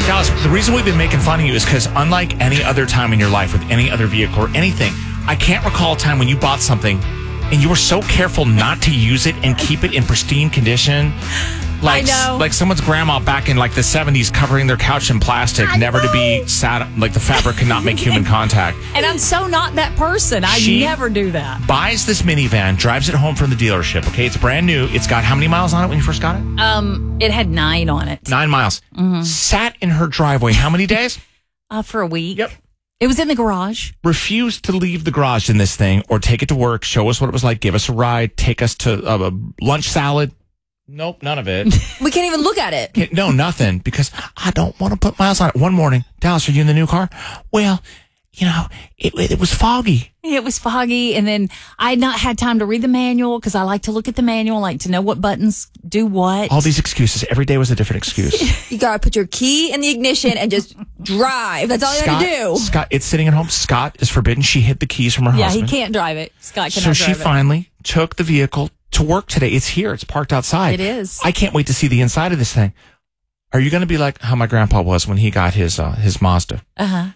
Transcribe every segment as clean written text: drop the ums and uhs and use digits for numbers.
Dallas, the reason we've been making fun of you is because unlike any other time in your life with any other vehicle or anything, I can't recall a time when you bought something and you were so careful not to use it and keep it in pristine condition. Like, I know. Like someone's grandma back in like the 70s covering their couch in plastic, never to be sat, like the fabric could not make human contact. And I'm so not that person. I never do that. Buys this minivan, drives it home from the dealership. Okay, it's brand new. It's got how many miles on it when you first got it? It had 9 on it. 9 miles. Mm-hmm. Sat in her driveway how many days? For a week. Yep. It was in the garage. Refused to leave the garage in this thing or take it to work, show us what it was like, give us a ride, take us to a lunch salad. Nope, none of it. We can't even look at it. No, nothing, because I don't want to put miles on it. One morning, Dallas, are you in the new car? Well, you know, it was foggy. It was foggy, and then I had not had time to read the manual because I like to look at the manual, like to know what buttons do what. All these excuses. Every day was a different excuse. You gotta put your key in the ignition and just drive. That's all you gotta do. Scott, it's sitting at home. Scott is forbidden. She hid the keys from her Yeah, husband. he can't drive it. Scott cannot So drive she it. finally took the vehicle to work today. It's here. It's parked outside. It is. I can't wait to see the inside of this thing. Are you going to be like how my grandpa was when he got his Mazda? Uh-huh.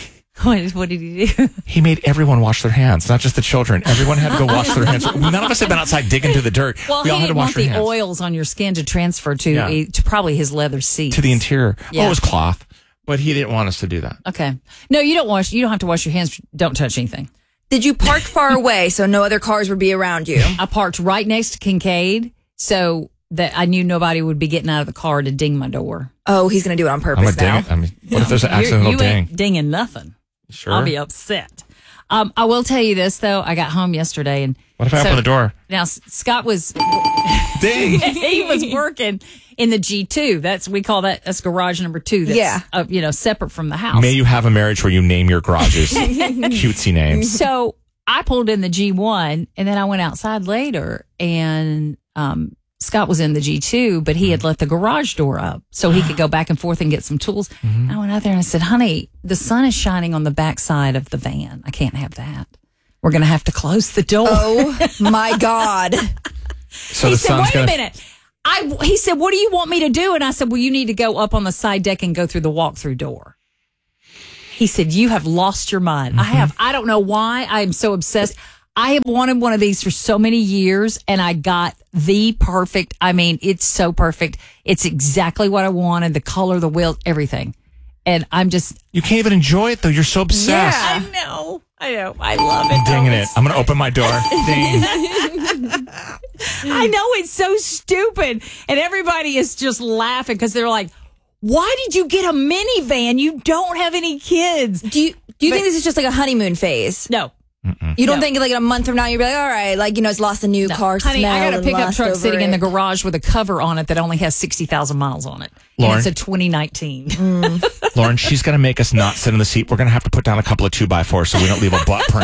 What did he do? He made everyone wash their hands, not just the children. Everyone had to go wash their hands. None of us had been outside digging through the dirt. Well, we all he had to didn't wash want our the hands. oils on your skin to transfer to probably his leather seat. To the interior. Yeah. Oh, it was cloth. But he didn't want us to do that. Okay. No, you don't have to wash your hands. Don't touch anything. Did you park far away so no other cars would be around you? I parked right next to Kincaid so that I knew nobody would be getting out of the car to ding my door. Oh, he's going to do it on I'm purpose a ding now. it. I mean, what if there's an accidental you ding? ain't dinging nothing. Sure. I'll be upset. I will tell you this, though. I got home yesterday. And What if I open the door? Now, Scott was... Ding! he was working in the G2. That's garage number 2. That's, separate from the house. May you have a marriage where you name your garages cutesy names. So I pulled in the G1, and then I went outside later, and Scott was in the G2, but he had let the garage door up so he could go back and forth and get some tools. I went out there and I said, honey, the sun is shining on the backside of the van. I can't have that. We're going to have to close the door. Oh, my God. So He the said, sun's wait a minute. He said, what do you want me to do? And I said, well, you need to go up on the side deck and go through the walk-through door. He said, you have lost your mind. I don't know why. I am so obsessed. I have wanted one of these for so many years, and I got the perfect. I mean, it's so perfect. It's exactly what I wanted. The color, the wheels, everything. And I'm just... You can't even enjoy it, though. You're so obsessed. Yeah. I know. I love it. Dinging it. I'm going to open my door. Ding. I know, it's so stupid. And everybody is just laughing because they're like, why did you get a minivan? You don't have any kids. Do you think this is just like a honeymoon phase? No. You don't think like in a month from now you'll be like, all right, like, it's lost a new car Honey, smell. I got a and pickup lust truck over sitting in the it. garage with a cover on it that only has 60,000 miles on it. Lauren? And it's a 2019. Lauren, she's going to make us not sit in the seat. We're going to have to put down a couple of 2x4s so we don't leave a butt print.